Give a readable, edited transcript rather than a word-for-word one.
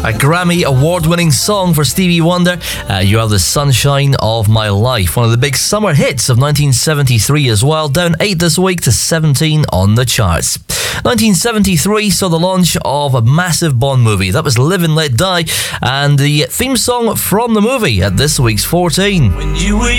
A Grammy award-winning song for Stevie Wonder. You Are the Sunshine of My Life. One of the big summer hits of 1973 as well. Down 8 this week to 17 on the charts. 1973 saw the launch of a massive Bond movie. That was Live and Let Die. And the theme song from the movie at this week's 14. When you were